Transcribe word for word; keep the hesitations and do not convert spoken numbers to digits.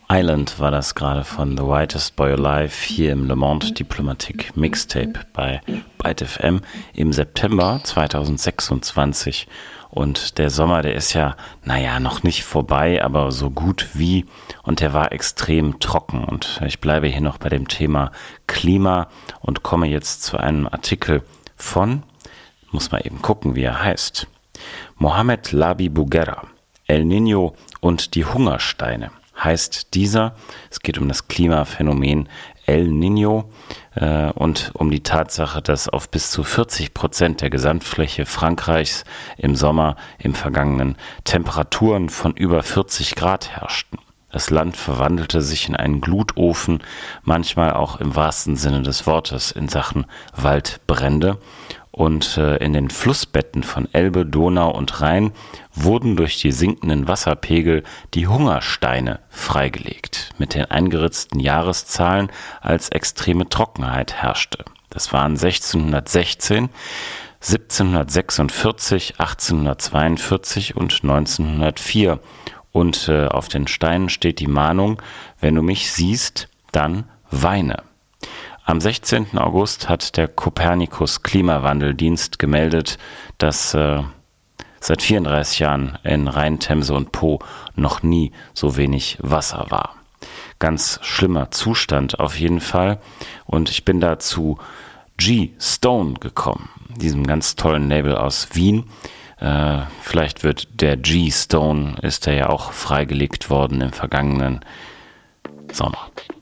Island war das gerade von The Whitest Boy Alive hier im Le Monde Diplomatique Mixtape bei Byte F M im September zweitausendsechsundzwanzig. Und der Sommer, der ist ja, naja, noch nicht vorbei, aber so gut wie. Und der war extrem trocken. Und ich bleibe hier noch bei dem Thema Klima und komme jetzt zu einem Artikel von, muss mal eben gucken, wie er heißt, Mohamed Labi Bouguerra, El Niño und die Hungersteine. Heißt dieser, es geht um das Klimaphänomen El Niño äh, und um die Tatsache, dass auf bis zu vierzig Prozent der Gesamtfläche Frankreichs im Sommer im vergangenen Temperaturen von über vierzig Grad herrschten. Das Land verwandelte sich in einen Glutofen, manchmal auch im wahrsten Sinne des Wortes in Sachen Waldbrände. Und äh, in den Flussbetten von Elbe, Donau und Rhein wurden durch die sinkenden Wasserpegel die Hungersteine freigelegt, mit den eingeritzten Jahreszahlen, als extreme Trockenheit herrschte. Das waren sechzehnhundertsechzehn, siebzehnhundertsechsundvierzig, achtzehnhundertzweiundvierzig und neunzehnhundertvier. Und äh, auf den Steinen steht die Mahnung: Wenn du mich siehst, dann weine. Am sechzehnten August hat der Copernicus Klimawandeldienst gemeldet, dass äh, seit vierunddreißig Jahren in Rhein, Themse und Po noch nie so wenig Wasser war. Ganz schlimmer Zustand auf jeden Fall. Und ich bin da zu G-Stone gekommen, diesem ganz tollen Label aus Wien. Äh, vielleicht wird der G-Stone, ist er ja auch freigelegt worden im vergangenen Sommer.